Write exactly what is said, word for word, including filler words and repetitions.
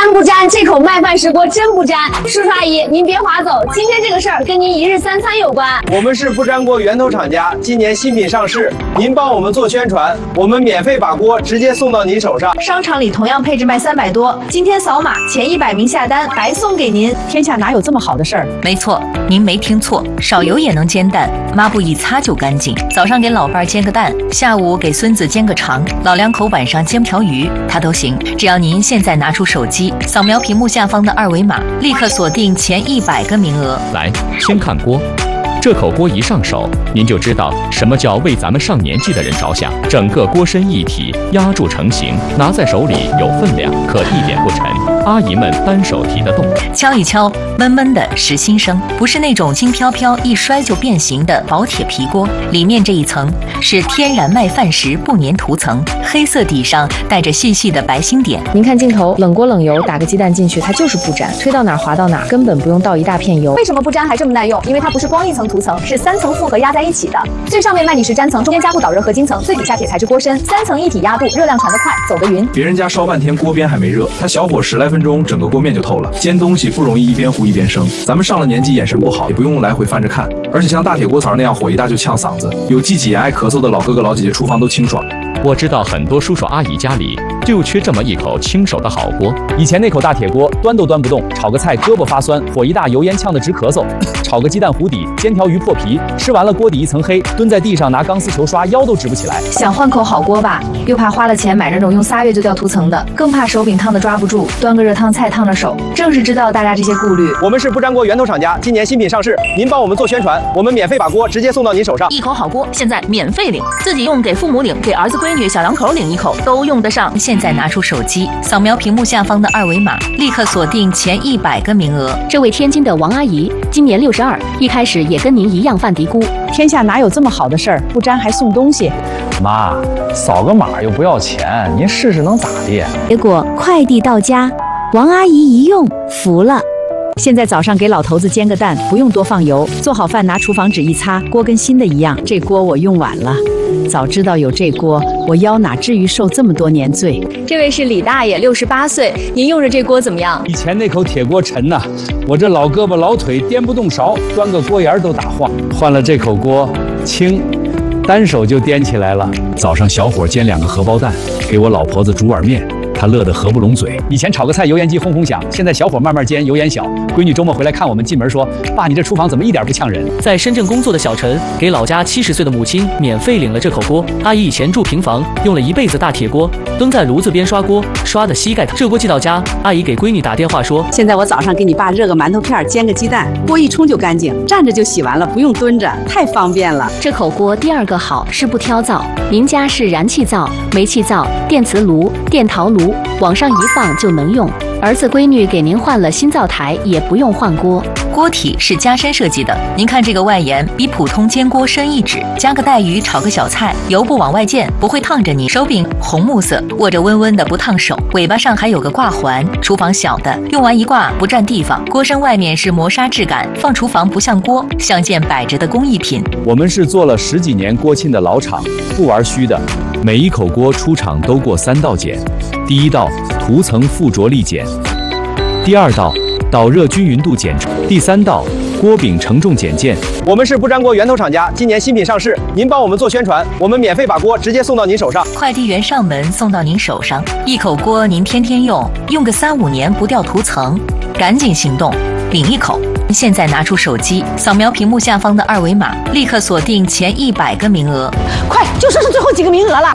粘不粘？这口麦饭石锅真不粘。叔叔阿姨，您别划走，今天这个事儿跟您一日三餐有关。 我们是不粘锅源头厂家，今年新品上市，您帮我们做宣传，我们免费把锅直接送到您手上。 商场里同样配置卖三百多，今天扫码前一百名下单白送给您。 天下哪有这么好的事儿？ 没错，您没听错，少油也能煎蛋，抹布一擦就干净。早上给老伴儿煎个蛋，下午给孙子煎个肠，老两口晚上煎条鱼，它都行。只要您现在拿出手机，扫描屏幕下方的二维码，立刻锁定前一百个名额。 来，先看锅。这口锅一上手，您就知道什么叫为咱们上年纪的人着想。整个锅身一体，压铸成型，拿在手里有分量，可一点不沉。阿姨们单手提得动。 敲一敲，闷闷的实心声，不是那种轻飘飘一摔就变形的薄铁皮锅，里面这一层是天然麦饭石不粘涂层，黑色底上带着细细的白星点。 您看镜头，冷锅冷油，打个鸡蛋进去，它就是不粘，推到哪儿滑到哪儿，根本不用倒一大片油。 为什么不粘还这么耐用？因为它不是光一层涂层，是三层复合压在一起的。最上面麦米石粘层，中间加固导热合金层，最底下铁材质锅身，三层一体压铸，热量传得快，走得匀。 别人家烧半天锅边还没热，它小火十来分钟，整个锅面就透了。煎东西不容易一边糊一边生，咱们上了年纪眼神不好，也不用来回翻着看，而且像大铁锅槽那样火一大就呛嗓子，有忌挤炎爱咳嗽的老哥哥老姐姐，厨房都清爽。 我知道很多叔叔阿姨家里就缺这么一口清手的好锅。 以前那口大铁锅端都端不动，炒个菜胳膊发酸，火一大油烟呛得直咳嗽，炒个鸡蛋糊底，煎条鱼破皮，吃完了锅底一层黑，蹲在地上拿钢丝球刷腰都直不起来。 想换口好锅吧，又怕花了钱买那种用仨月就掉涂层的，更怕手柄烫的抓不住，端个热汤菜烫着手。正是知道大家这些顾虑， 我们是不粘锅源头厂家，今年新品上市，您帮我们做宣传，我们免费把锅直接送到您手上。 一口好锅现在免费领，自己用给父母领，给儿子闺女小两口领一口都用得上。 现在拿出手机，扫描屏幕下方的二维码，立刻锁定前一百个名额。 这位天津的王阿姨今年六十二，一开始也跟您一样犯嘀咕。 天下哪有这么好的事儿？不粘还送东西。 妈，扫个码又不要钱，您试试能咋地？ 结果快递到家，王阿姨一用服了。 现在早上给老头子煎个蛋，不用多放油，做好饭拿厨房纸一擦，锅跟新的一样。这锅我用晚了，早知道有这锅，我腰哪至于受这么多年罪。 这位是李大爷，六十八岁，您用着这锅怎么样？ 以前那口铁锅沉呐、啊，我这老胳膊老腿颠不动勺，端个锅沿都打晃。换了这口锅，轻，单手就颠起来了。 早上小火煎两个荷包蛋，给我老婆子煮碗面。他乐得合不拢嘴。 以前炒个菜油烟机轰轰响，现在小火慢慢煎，油烟小。闺女周末回来看我们，进门说：“爸，你这厨房怎么一点不呛人？” 在深圳工作的小陈给老家七十岁的母亲免费领了这口锅。阿姨以前住平房，用了一辈子大铁锅，蹲在炉子边刷锅，刷的膝盖疼。这锅寄到家，阿姨给闺女打电话说：“ 现在我早上给你爸热个馒头片，煎个鸡蛋，锅一冲就干净，站着就洗完了，不用蹲着，太方便了。” 这口锅第二个好是不挑灶，您家是燃气灶、煤气灶、电磁炉、电陶炉。往上一放就能用，儿子闺女给您换了新灶台，也不用换锅。 锅体是加深设计的，您看这个外沿比普通煎锅深一指，加个带鱼炒个小菜，油不往外溅，不会烫着你。手柄红木色，握着温温的不烫手。尾巴上还有个挂环，厨房小的，用完一挂不占地方。锅身外面是磨砂质感，放厨房不像锅，像件摆着的工艺品。 我们是做了十几年锅沁的老厂，不玩虚的。 每一口锅出厂都过三道检，第一道涂层附着力检，第二道导热均匀度检，第三道锅柄承重检件。 我们是不粘锅源头厂家，今年新品上市，您帮我们做宣传，我们免费把锅直接送到您手上。 快递员上门送到您手上，一口锅您天天用，用个三五年不掉涂层，赶紧行动，领一口。现在拿出手机，扫描屏幕下方的二维码，立刻锁定前一百个名额。 快，就剩下最后几个名额了。